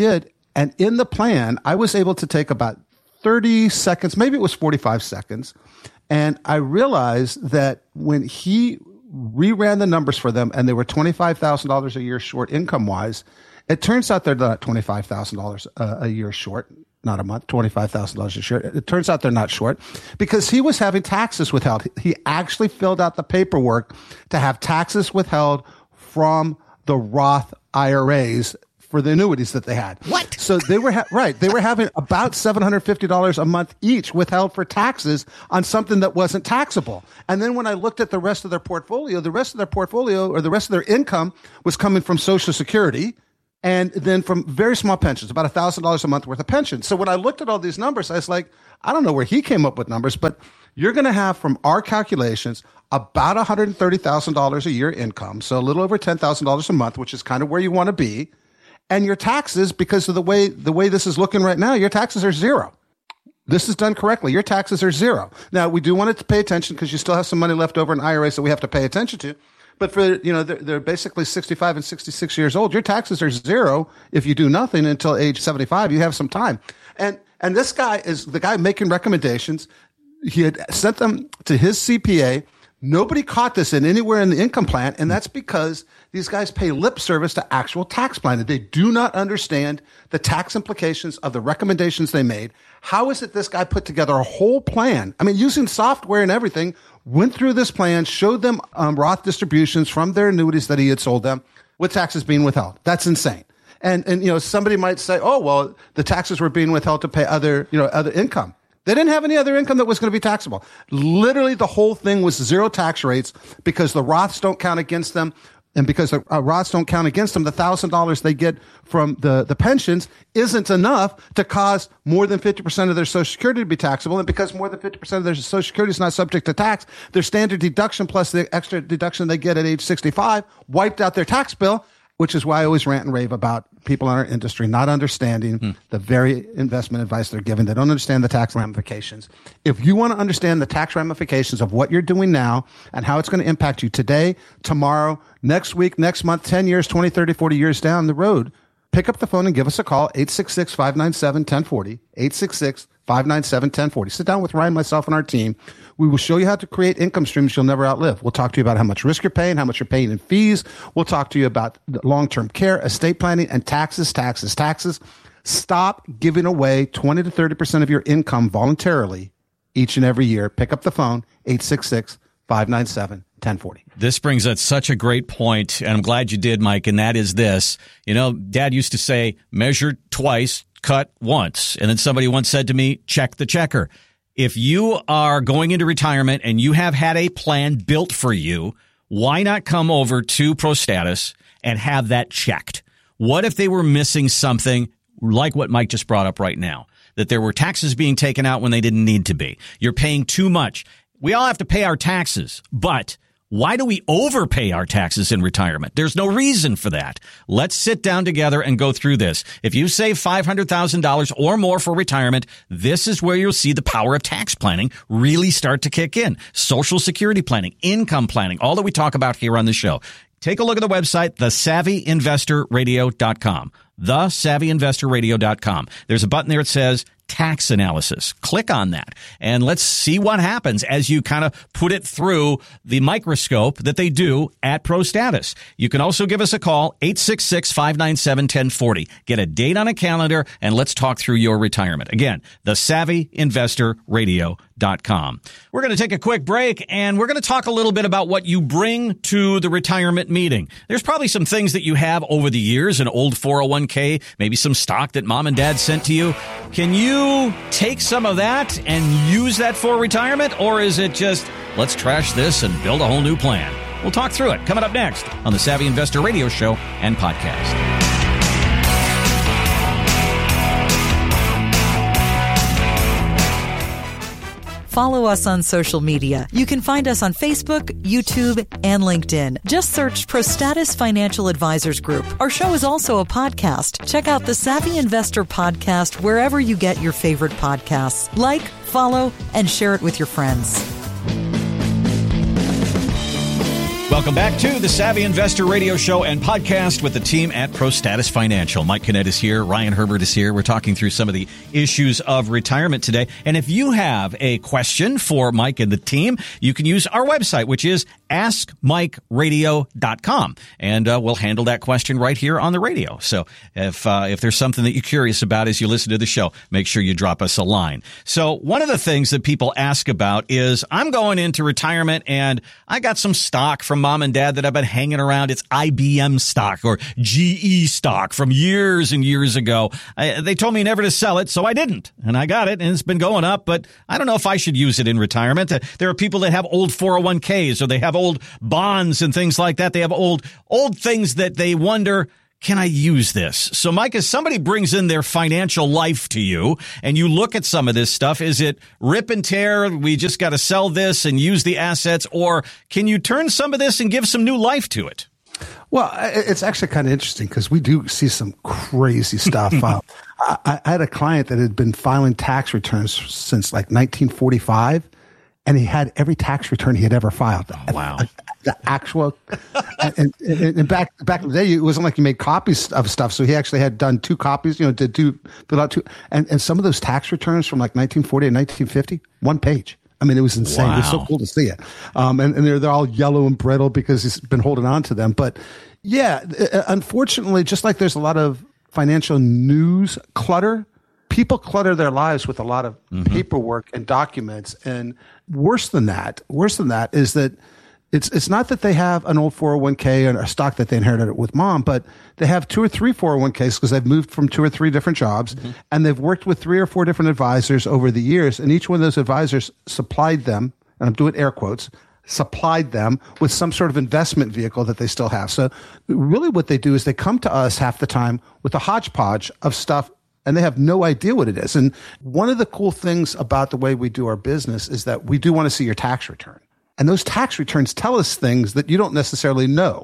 And in the plan, I was able to take about thirty seconds, maybe it was forty-five seconds. And I realized that when he reran the numbers for them and they were twenty-five thousand dollars a year short income wise, it turns out they're not twenty-five thousand dollars a year short, not a month, twenty-five thousand dollars a year. It turns out they're not short because he was having taxes withheld. He actually filled out the paperwork to have taxes withheld from the Roth I R As for the annuities that they had. What? So they were, ha- right. They were having about seven hundred fifty dollars a month each withheld for taxes on something that wasn't taxable. And then when I looked at the rest of their portfolio, the rest of their portfolio or the rest of their income was coming from Social Security and then from very small pensions, about one thousand dollars a month worth of pensions. So when I looked at all these numbers, I was like, I don't know where he came up with numbers, but you're going to have from our calculations about one hundred thirty thousand dollars a year income. So a little over ten thousand dollars a month, which is kind of where you want to be. And your taxes, because of the way the way this is looking right now, your taxes are zero. This is done correctly. Your taxes are zero. Now, we do want to pay attention because you still have some money left over in I R As that we have to pay attention to. But for, you know, they're, they're basically sixty-five and sixty-six years old. Your taxes are zero if you do nothing until age seventy-five. You have some time. And and this guy is the guy making recommendations. He had sent them to his C P A. Nobody caught this in anywhere in the income plan, and that's because these guys pay lip service to actual tax planning. They do not understand the tax implications of the recommendations they made. How is it this guy put together a whole plan? I mean, using software and everything, went through this plan, showed them um, Roth distributions from their annuities that he had sold them with taxes being withheld. That's insane. And, and, you know, somebody might say, oh, well, the taxes were being withheld to pay other, you know, other income. They didn't have any other income that was going to be taxable. Literally, the whole thing was zero tax rates because the Roths don't count against them. And because the uh, Roths don't count against them, the one thousand dollars they get from the, the pensions isn't enough to cause more than fifty percent of their Social Security to be taxable. And because more than fifty percent of their Social Security is not subject to tax, their standard deduction plus the extra deduction they get at age sixty-five wiped out their tax bill, which is why I always rant and rave about people in our industry not understanding hmm. the very investment advice they're giving. They don't understand the tax ramifications. If you want to understand the tax ramifications of what you're doing now and how it's going to impact you today, tomorrow, next week, next month, ten years, twenty, thirty, forty years down the road, pick up the phone and give us a call, eight six six, five nine seven, one zero four zero, eight six six, five nine seven, one zero four zero. Sit down with Ryan, myself, and our team. We will show you how to create income streams you'll never outlive. We'll talk to you about how much risk you're paying, how much you're paying in fees. We'll talk to you about long-term care, estate planning, and taxes, taxes, taxes. Stop giving away twenty to thirty percent of your income voluntarily each and every year. Pick up the phone, eight six six, five nine seven, one zero four zero. This brings up such a great point, and I'm glad you did, Mike, and that is this. You know, Dad used to say, measure twice, cut once. And then somebody once said to me, check the checker. If you are going into retirement and you have had a plan built for you, why not come over to ProStatus and have that checked? What if they were missing something like what Mike just brought up right now, that there were taxes being taken out when they didn't need to be? You're paying too much. We all have to pay our taxes, but why do we overpay our taxes in retirement? There's no reason for that. Let's sit down together and go through this. If you save five hundred thousand dollars or more for retirement, this is where you'll see the power of tax planning really start to kick in. Social Security planning, income planning, all that we talk about here on the show. Take a look at the website, the savvy investor radio dot com. the savvy investor radio dot com. There's a button there that says tax analysis. Click on that and let's see what happens as you kind of put it through the microscope that they do at ProStatus. You can also give us a call, eight six six, five nine seven, one zero four zero. Get a date on a calendar and let's talk through your retirement. Again, the savvy investor radio dot com. We're going to take a quick break and we're going to talk a little bit about what you bring to the retirement meeting. There's probably some things that you have over the years, an old four oh one k, maybe some stock that mom and dad sent to you. Can you take some of that and use that for retirement, or is it just let's trash this and build a whole new plan? We'll talk through it coming up next on the Savvy Investor Radio Show and Podcast. Follow us on social media. You can find us on Facebook, YouTube, and LinkedIn. Just search ProStatus Financial Advisors Group. Our show is also a podcast. Check out the Savvy Investor Podcast wherever you get your favorite podcasts. Like, follow, and share it with your friends. Welcome back to the Savvy Investor Radio Show and podcast with the team at ProStatus Financial. Mike Kinnett is here. Ryan Herbert is here. We're talking through some of the issues of retirement today. And if you have a question for Mike and the team, you can use our website, which is ask mike radio dot com. And uh, we'll handle that question right here on the radio. So if uh, if there's something that you're curious about as you listen to the show, make sure you drop us a line. So one of the things that people ask about is, I'm going into retirement and I got some stock from mom and dad that I've been hanging around. It's I B M stock or G E stock from years and years ago. I, they told me never to sell it, so I didn't. And I got it, and it's been going up, but I don't know if I should use it in retirement. Uh, there are people that have old four oh one k's, or they have old bonds and things like that. They have old, old things that they wonder, can I use this? So, Mike, as somebody brings in their financial life to you and you look at some of this stuff, is it rip and tear? We just got to sell this and use the assets, or can you turn some of this and give some new life to it? Well, it's actually kind of interesting because we do see some crazy stuff. uh, I, I had a client that had been filing tax returns since like nineteen forty-five, and he had every tax return he had ever filed. Oh, wow. The actual, and, and, and back back in the day, it wasn't like he made copies of stuff. So he actually had done two copies, you know, did two, fill out two, and, and some of those tax returns from like nineteen forty and nineteen fifty, one page. I mean, it was insane. Wow. It was so cool to see it. Um, and, and they're, they're all yellow and brittle because he's been holding on to them. But yeah, unfortunately, just like there's a lot of financial news clutter, people clutter their lives with a lot of mm-hmm. paperwork and documents. And worse than that, worse than that is that It's it's not that they have an old four oh one k or a stock that they inherited with mom, but they have two or three four oh one k's because they've moved from two or three different jobs, mm-hmm. and they've worked with three or four different advisors over the years, and each one of those advisors supplied them, and I'm doing air quotes, supplied them with some sort of investment vehicle that they still have. So really what they do is they come to us half the time with a hodgepodge of stuff, and they have no idea what it is. And one of the cool things about the way we do our business is that we do want to see your tax return. And those tax returns tell us things that you don't necessarily know.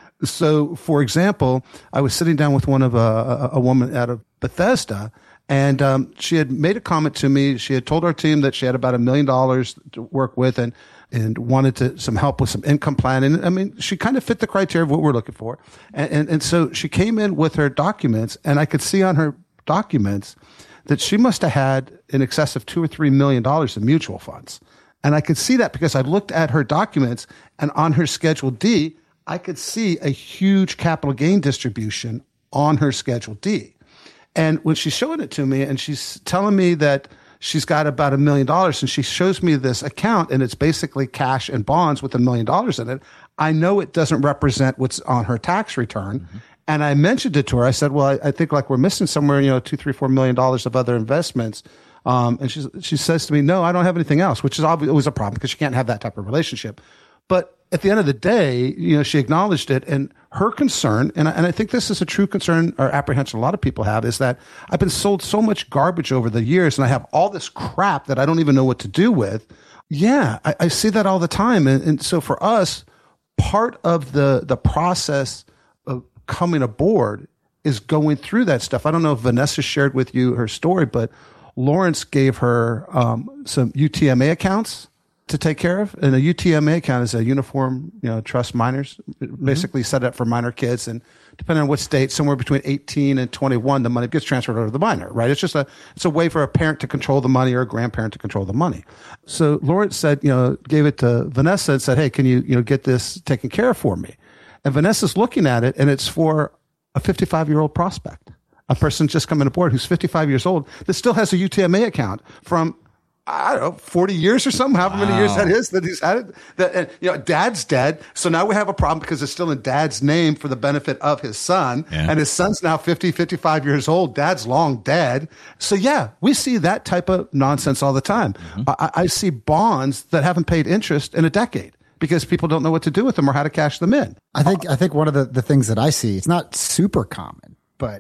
So, for example, I was sitting down with one of a, a, a woman out of Bethesda, and um, she had made a comment to me. She had told our team that she had about a million dollars to work with, and and wanted to some help with some income plan. And I mean, she kind of fit the criteria of what we're looking for. And and, and so she came in with her documents, and I could see on her documents that she must have had in excess of two or three million dollars in mutual funds. And I could see that because I looked at her documents, and on her Schedule D, I could see a huge capital gain distribution on her Schedule D. And when she's showing it to me and she's telling me that she's got about a million dollars and she shows me this account and it's basically cash and bonds with a million dollars in it, I know it doesn't represent what's on her tax return. Mm-hmm. And I mentioned it to her. I said, well, I, I think like we're missing somewhere, you know, two, three, four million dollars of other investments. Um, and she she says to me, no, I don't have anything else, which is obviously always a problem because you can't have that type of relationship. But at the end of the day, you know, she acknowledged it, and her concern, and I, and I think this is a true concern or apprehension a lot of people have, is that I've been sold so much garbage over the years, and I have all this crap that I don't even know what to do with. Yeah, I, I see that all the time. And, and so for us, part of the the process of coming aboard is going through that stuff. I don't know if Vanessa shared with you her story, but Lawrence gave her um, some U T M A accounts to take care of. And a U T M A account is a uniform, you know, trust minors, basically mm-hmm. set up for minor kids. And depending on what state, somewhere between eighteen and twenty-one, the money gets transferred over to the minor, right? It's just a, it's a way for a parent to control the money or a grandparent to control the money. So Lawrence said, you know, gave it to Vanessa and said, hey, can you, you know, get this taken care of for me? And Vanessa's looking at it, and it's for a fifty-five year old prospect. A person just coming aboard who's fifty-five years old that still has a U T M A account from, I don't know, forty years or something, however wow. many years that is that he's had it. That, and, you know, dad's dead. So now we have a problem because it's still in dad's name for the benefit of his son. Yeah. And his son's now fifty, fifty-five years old. Dad's long dead. So yeah, we see that type of nonsense all the time. Mm-hmm. I, I see bonds that haven't paid interest in a decade because people don't know what to do with them or how to cash them in. I think, I think one of the, the things that I see, it's not super common, but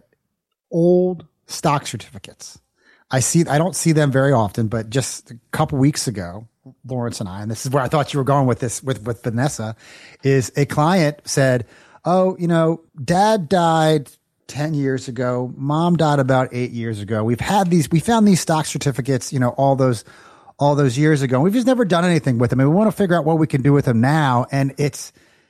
old stock certificates. I see, I don't see them very often, but just a couple weeks ago, Lawrence and I, and this is where I thought you were going with this, with, with Vanessa, is a client said, oh, you know, dad died ten years ago. Mom died about eight years ago. We've had these, we found these stock certificates, you know, all those, all those years ago. We've just never done anything with them. And we want to figure out what we can do with them now. And it's,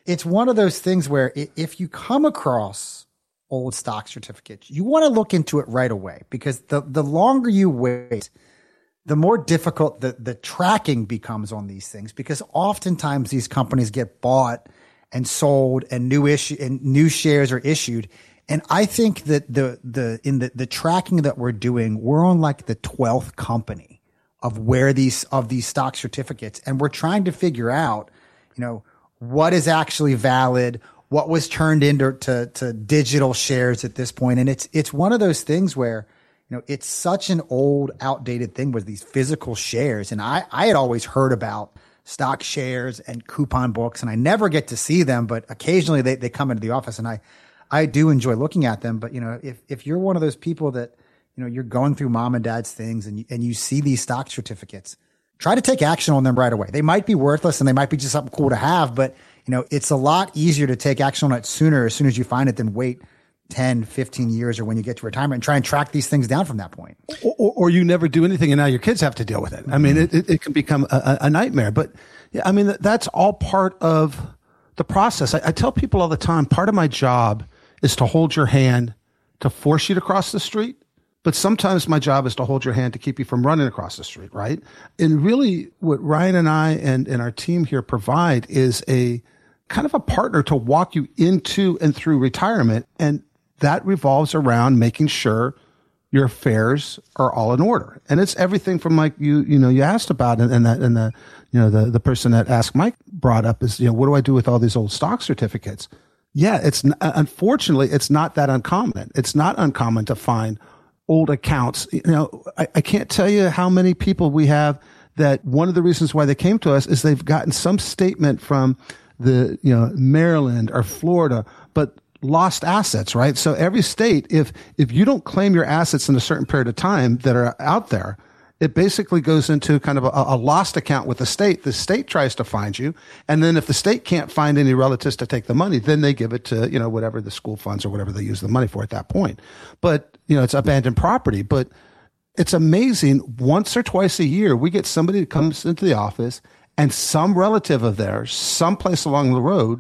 it's one of those things where if you come across old stock certificates, you want to look into it right away, because the, the longer you wait, the more difficult the, the tracking becomes on these things, because oftentimes these companies get bought and sold and new issue and new shares are issued. And I think that the, the, in the, the tracking that we're doing, we're on like the twelfth company of where these, of these stock certificates. And we're trying to figure out, you know, what is actually valid, what was turned into, to, to digital shares at this point. And it's, it's one of those things where, you know, it's such an old, outdated thing with these physical shares. And I, I had always heard about stock shares and coupon books, and I never get to see them, but occasionally they, they come into the office, and I, I do enjoy looking at them. But, you know, if, if you're one of those people that, you know, you're going through mom and dad's things and you, and you see these stock certificates, try to take action on them right away. They might be worthless and they might be just something cool to have, but, you know, it's a lot easier to take action on it sooner, as soon as you find it, than wait ten, fifteen years or when you get to retirement and try and track these things down from that point. Or, or, or you never do anything and now your kids have to deal with it. I mean, it, it, it can become a, a nightmare. But yeah, I mean, that's all part of the process. I, I tell people all the time, part of my job is to hold your hand to force you to cross the street. But sometimes my job is to hold your hand to keep you from running across the street, right? And really what Ryan and I and, and our team here provide is a kind of a partner to walk you into and through retirement. And that revolves around making sure your affairs are all in order. And it's everything from, like you, you know, you asked about, and, and that, and the, you know, the, the person that asked Mike brought up is, you know, what do I do with all these old stock certificates? Yeah, it's, unfortunately, it's not that uncommon. It's not uncommon to find old accounts. You know, I, I can't tell you how many people we have that one of the reasons why they came to us is they've gotten some statement from the, you know, Maryland or Florida, but lost assets, right? So every state, if, if you don't claim your assets in a certain period of time that are out there, it basically goes into kind of a, a lost account with the state. The state tries to find you. And then if the state can't find any relatives to take the money, then they give it to, you know, whatever the school funds or whatever they use the money for at that point. But, you know, it's abandoned property. But it's amazing. Once or twice a year, we get somebody that comes into the office and some relative of theirs, someplace along the road,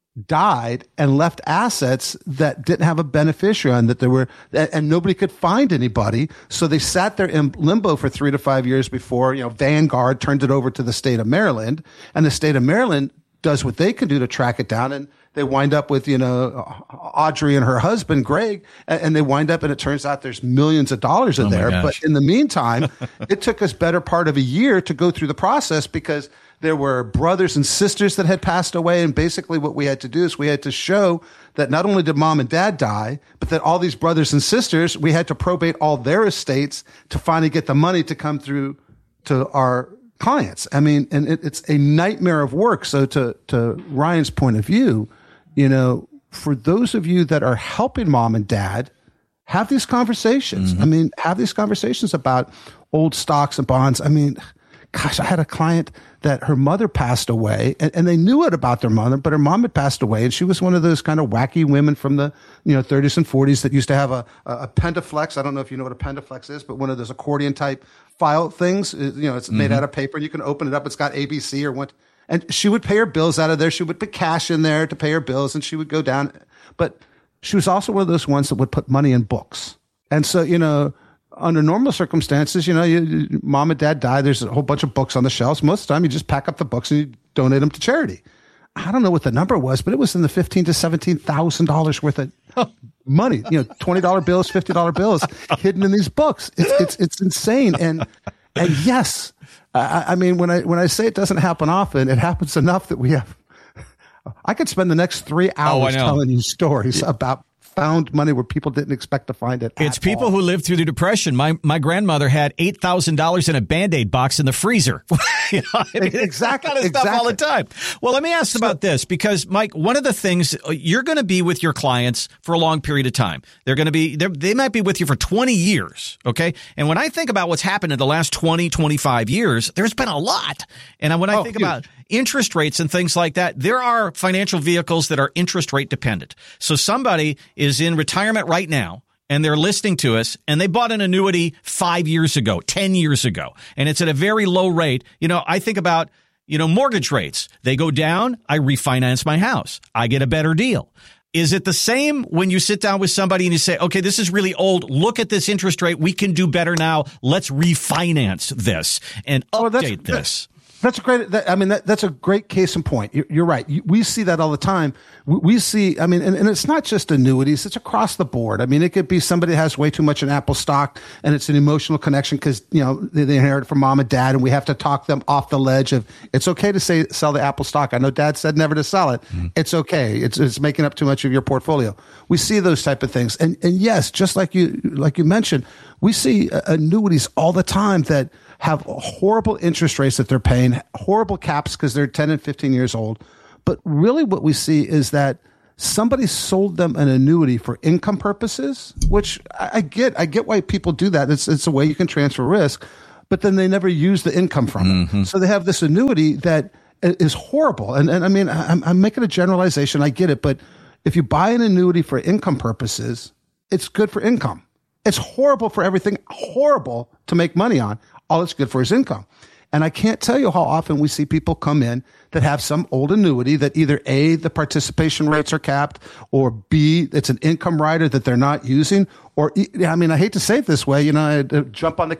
died and left assets that didn't have a beneficiary on, that there were, and nobody could find anybody. So they sat there in limbo for three to five years before, you know, Vanguard turned it over to the state of Maryland, and the state of Maryland does what they can do to track it down. And they wind up with, you know, Audrey and her husband, Greg, and they wind up, and it turns out there's millions of dollars in oh there. But in the meantime, it took us better part of a year to go through the process, because there were brothers and sisters that had passed away. And basically what we had to do is we had to show that not only did mom and dad die, but that all these brothers and sisters, we had to probate all their estates to finally get the money to come through to our clients. I mean, and it, it's a nightmare of work. So to, to Ryan's point of view, you know, for those of you that are helping mom and dad, have these conversations. Mm-hmm. I mean, have these conversations about old stocks and bonds. I mean, gosh, I had a client that her mother passed away, and, and they knew it about their mother, but her mom had passed away, and she was one of those kind of wacky women from the, you know, thirties and forties that used to have a, a, a Pentaflex. I don't know if you know what a Pentaflex is, but one of those accordion type file things. You know, it's mm-hmm. made out of paper. You can open it up. It's got A B C or what. And she would pay her bills out of there. She would put cash in there to pay her bills, and she would go down. But she was also one of those ones that would put money in books. And so, you know, under normal circumstances, you know, you, you, mom and dad die. There's a whole bunch of books on the shelves. Most of the time, you just pack up the books and you donate them to charity. I don't know what the number was, but it was in the fifteen to seventeen thousand dollars worth of money. You know, twenty dollar bills, fifty dollar bills hidden in these books. It's it's it's insane. And and yes, I, I mean, when I when I say it doesn't happen often, it happens enough that we have. I could spend the next three hours oh, telling you stories about found money where people didn't expect to find it. It's people all. who lived through the Depression. My my grandmother had eight thousand dollars in a Band-Aid box in the freezer. You know, I mean, exactly. That kind of exactly. stuff all the time. Well, let me ask so, about this, because, Mike, one of the things, you're going to be with your clients for a long period of time. They're going to be, they might be with you for twenty years, okay? And when I think about what's happened in the last twenty, twenty-five years, there's been a lot. And when I oh, think huge. about interest rates and things like that, there are financial vehicles that are interest rate dependent. So somebody is in retirement right now, and they're listening to us, and they bought an annuity five years ago, ten years ago, and it's at a very low rate. You know, I think about, You know, mortgage rates, they go down. I refinance my house. I get a better deal. Is it the same when you sit down with somebody and you say, okay, this is really old. Look at this interest rate. We can do better now. Let's refinance this and update oh, that's, this. That's a great, that, I mean, that, that's a great case in point. You're, you're right. We see that all the time. We, we see, I mean, and, and it's not just annuities. It's across the board. I mean, it could be somebody has way too much in Apple stock and it's an emotional connection because, you know, they, they inherit from mom and dad and we have to talk them off the ledge of it's okay to say, sell the Apple stock. I know dad said never to sell it. Mm. It's okay. It's, it's making up too much of your portfolio. We see those type of things. And, and yes, just like you, like you mentioned, we see uh, annuities all the time that have horrible interest rates that they're paying, horrible caps because they're ten and fifteen years old. But really what we see is that somebody sold them an annuity for income purposes, which I, I get. I get why people do that. It's, it's a way you can transfer risk, but then they never use the income from mm-hmm. it. So they have this annuity that is horrible. And, and I mean, I'm, I'm making a generalization. I get it. But if you buy an annuity for income purposes, it's good for income. It's horrible for everything, horrible to make money on. All it's good for is income. And I can't tell you how often we see people come in that have some old annuity that either A, the participation rates are capped, or B, it's an income rider that they're not using, or, I mean, I hate to say it this way, you know, I jump on the